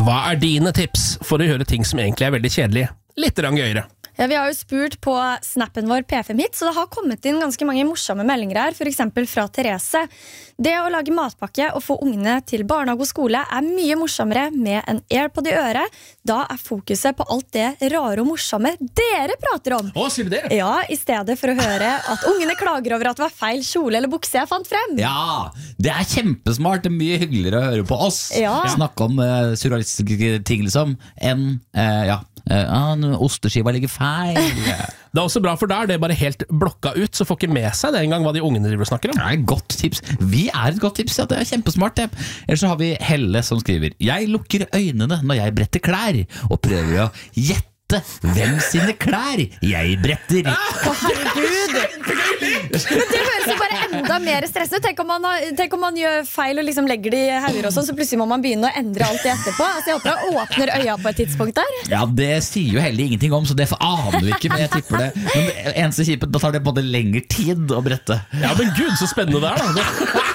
Hva dine tips for å gjøre ting som egentlig veldig kjedelige litt gøyere? Ja, vi har jo spurt på snappen vår P5 Hit, så det har kommet inn ganske mange morsomme meldinger her, for eksempel fra Therese. Det å lage matpakke og få ungene til barnehage og skole mye morsommere med en AirPod i øret. Da fokuset på alt det rare og morsomme dere prater om. Sier du det? Ja, i stedet for å høre at ungene klager over at det var feil kjole eller bukse jeg fant frem. Ja, det kjempesmart, det mye hyggeligere å høre på oss. Ja. Snakke om surrealistiske ting liksom, enn, osteskiva ligger feil. Det også bra, for da det bare helt blokka ut, så får ikke med seg det engang hva de ungene driver og snakker om. Det et godt tips. Vi et godt tips, ja, det kjempesmart det. Ellers så har vi Helle som skriver: Jeg lukker øynene når jeg bretter klær, og prøver å gjette hvem sine klær jeg bretter. Herregud! Men det høres jo bare enda mer stressende. Tenk om man gjør feil og liksom legger det i hauger og sånn, så plutselig må man begynne å endre alt det etterpå. Altså, jeg håper jeg åpner øya på et tidspunkt der. Ja, det sier jo heller ingenting om, så det aner vi ikke, men jeg tipper det. Men det eneste kjipet, da tar det på en måte lengre tid å brette. Ja, men gud, så spennende det da.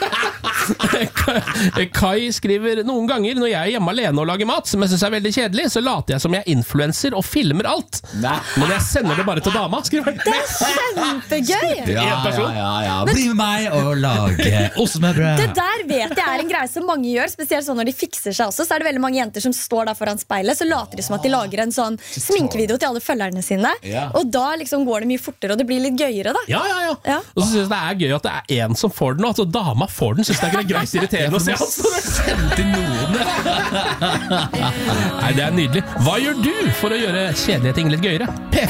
Kai skriver: Noen ganger når jeg hjemme alene og lager mat som jeg synes veldig kjedelig, så later jeg som jeg influencer og filmer alt. Men jeg sender det bare til dama, skriver han. Det kjempegøy! Ja. Bli med meg og lage ostemørbrød. Det der vet jeg en greie som mange gjør, spesielt sånn når de fikser seg også. Så det veldig mange jenter som står der foran speilet, så later de som at de lager en sånn sminkevideo til alle følgerne sine. Og da liksom går det mye fortere, og det blir litt gøyere da. Ja. Og så synes jeg det gøy at det en som får den, og altså dama får den. Synes det greit irriterende å se. Sendt til noen. Nei, det nydelig. Hva gjør du for å gjøre kjedelige ting litt gøyere? P5